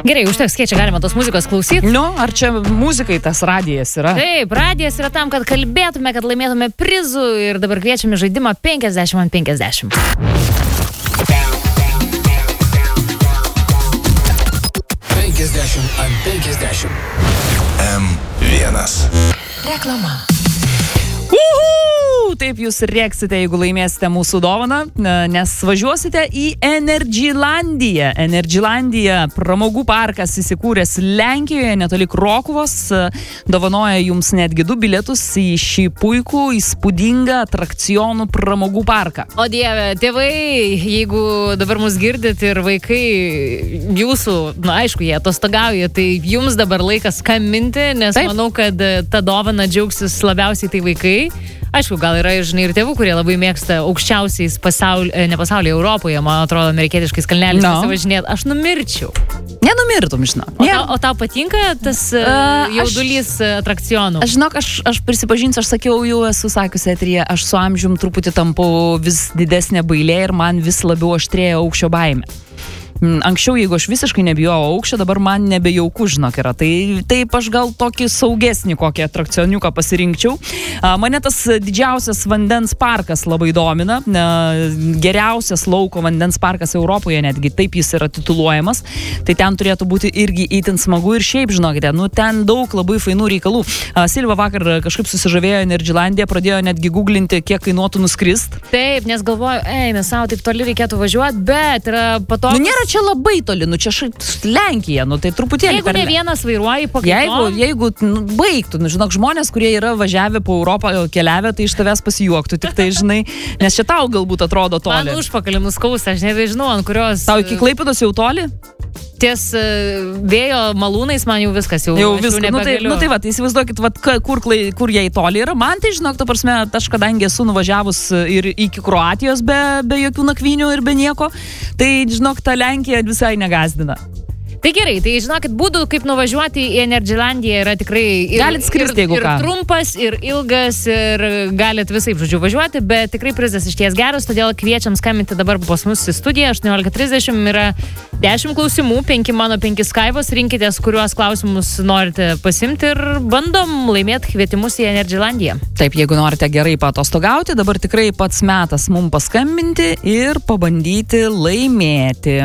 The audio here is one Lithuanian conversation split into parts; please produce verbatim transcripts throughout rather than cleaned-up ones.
Gerai, užteks, kiek čia galima tos muzikos klausyti? Nu, ar čia muzikai tas radijas yra? Taip, radijas yra tam, kad kalbėtume, kad laimėtume prizų ir dabar kviečiame žaidimą penkiasdešimt ant penkiasdešimt. penkiasdešimt ant penkiasdešimt. M vienas. Reklama. Uhu! Taip jūs rėksite, jeigu laimėsite mūsų dovaną, nes važiuosite į Energylandiją. Energylandija, pramogų parkas įsikūręs Lenkijoje, netoli Krokuvos, dovanoja jums netgi du bilietus į šį puikų, įspūdingą atrakcionų pramogų parką. O Dieve, tėvai, jeigu dabar mus girdit ir vaikai jūsų, na aišku, jie atostogauja, tai jums dabar laikas skambinti, nes Taip. Manau, kad ta dovana džiaugsis labiausiai tai vaikai. Aišku, gal yra, žinai, ir tėvų, kurie labai mėgsta aukščiausiais pasaulyje, ne pasaulyje, Europoje, man atrodo, amerikietiškais kalneliais no. pasivažinėti. Aš numirčiau. Nenumirtum, žinok. O, tau, o tau patinka tas uh, jaudulys aš, atrakcionų? Aš žinok, aš, aš prisipažinsiu, aš sakiau, jau esu sakiusi eteryje, aš su amžium truputį tampu vis didesnė bailė ir man vis labiau aštrėja aukščio baimė. Anksčiau, jeigu aš visiškai nebijojau aukščio, dabar man nebejauku, žinok, yra. Tai taip aš gal tokį saugesnį kokį atrakcioniuką pasirinkčiau. Mane tas didžiausias vandens parkas labai domina. Geriausias lauko vandens parkas Europoje, netgi taip jis yra tituluojamas. Tai ten turėtų būti irgi itin smagu ir šiaip, žinokite, nu ten daug labai fainų reikalų. Silva vakar kažkaip susižavėjo Energylandiją, pradėjo netgi googlinti, kiek kainuotų nuskrist. Taip, nes galvoju, eina savo, taip toli reikėtų važiuoti, bet yra patogus. Nu, nėra čia labai toli, nu čia Lenkija, nu tai truputėlį. Jeigu ne vienas vairuoji po kito. Jeigu, jeigu nu, baigtų, nu žinok, žmonės, kurie yra važiavę po Europą, keliavę, tai iš tavęs pasijuoktų, tik tai žinai, nes čia tau galbūt atrodo toli. Man užpakalį nuskausta, aš nebežinau, ant kurios... Tau iki Klaipėdos jau toli? Ties vėjo malūnais man jau viskas, jau, jau viskas. Jau nu, tai, nu tai va, tai įsivaizduokit, va, kur, kur jai toli yra. Man tai, žinok, ta prasme, aš kadangi esu nuvažiavus ir iki Kroatijos be, be jokių nakvynių ir be nieko, tai, žinok, ta Lenkija visai negazdina. Tai gerai, tai žinokit, būdų, kaip nuvažiuoti į Energylandiją yra tikrai ir, galit skristi, ir, ir trumpas, ir ilgas, ir galit visaip, žodžiu, važiuoti, bet tikrai prizas išties geras, todėl kviečiam skambinti dabar pas mus į studiją. aštuoniolika trisdešimt yra dešimt klausimų, penki mano, penki Skaivos, rinkitės, kuriuos klausimus norite pasimti ir bandom laimėti kvietimus į Energylandiją. Taip, jeigu norite gerai patostogauti, dabar tikrai pats metas mums paskambinti ir pabandyti laimėti.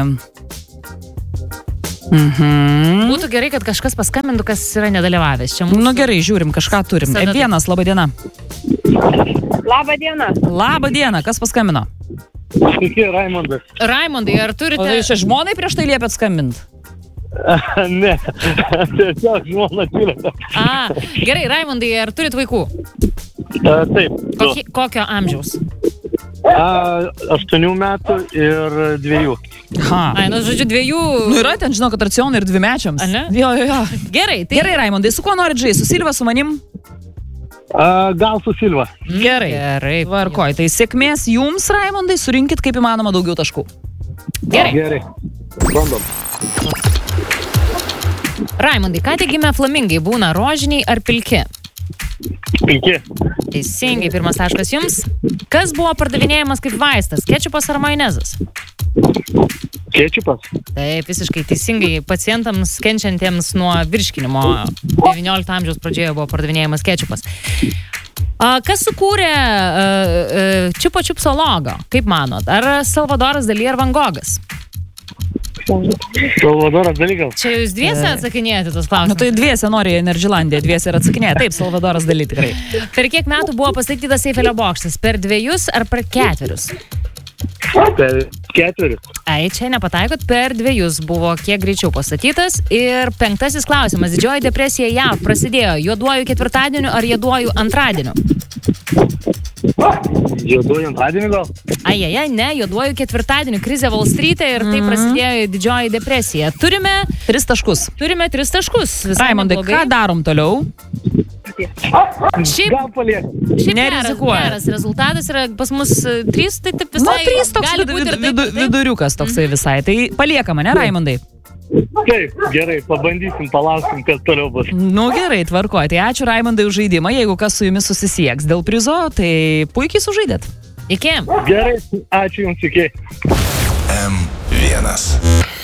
Mhm. Būtų gerai, kad kažkas paskambintų, kas yra nedalyvavęs. Čia mūsų... Nu gerai, žiūrim, kažką turim. E vienas, laba diena. Labą dieną. Labą dieną, kas paskambino? Sveiki, Raimondas. Raimondai, ar turite... O tai čia žmonai prieš tai liepėt skambint? Ne, tiesiog žmona tyrė. A, gerai, Raimondai, ar turit vaikų? A, taip. Kokie, kokio amžiaus? A, aštuonių metų ir dviejų. Ha. Ai, nu, žodžiu, dviejų... Nu, yra ten, žinau, kad racionai ir dvimečiams. A, ne? Jo, jo, jo. Gerai, tai... Gerai, Raimondai, su kuo norit žaisti? Su Silva, su manim? A, gal su Silva. Gerai. Gerai. Tvarkoj, tai sėkmės jums, Raimondai, surinkit kaip įmanoma daugiau taškų. Gerai. Gerai. Bandom. Raimondai, ką tik gimę flamingai būna rožiniai ar pilki? Pilki. Teisingai, pirmas taškas jums. Kas buvo pardavinėjamas kaip vaistas? Kečupas ar majonezas? Kečupas. Taip, visiškai teisingai. Pacientams kenčiantiems nuo virškinimo devyniolikto amžiaus pradžioje buvo pardavinėjamas kečupas. A, kas sukūrė a, a, čiupo čipso logo? Kaip manot? Ar Salvadoras Dali ar Van Gogas? Salvadoras Dali gal. Čia jūs dviese atsakinėjate tos klausimus? Nu tai dviese nori Energylandiją, dviese ir atsakinėja. Taip, Salvadoras Dali tikrai. Per kiek metų buvo pastatytas Eifelio bokštas? Per dviejus ar per ketverius? Per ketverius. Ai, čia nepataikot, per dviejus buvo kiek greičiau pastatytas. Ir penktasis klausimas. Didžioji depresija J A V prasidėjo juoduoju ketvirtadieniu ar juoduoju antradieniu? Juoduoju antradieniu gal? Ai, ai, ai, ne, juoduoju ketvirtadieniu. Krizė Wall Street'e ir tai prasidėjo didžioji depresija. Turime tris taškus. Turime tris taškus. Raimondai, ką darom toliau? Šiaip, gal paliekam. šiaip geras, Nerizikuoja. geras rezultatas yra pas mus trys, tai taip visai... Nu, trys toks gali vid, būti ir vid, taip, vid, taip. viduriukas toksai visai. Tai paliekama, ne, Raimondai? Taip, gerai, pabandysim, palauksim, kas toliau bus. Nu gerai, tvarkoj. Tai ačiū Raimondai už žaidimą. Jeigu kas su jumis susisieks dėl prizo, tai puikiai sužaidėt. Iki. Gerai, ačiū jums, iki. M vienas.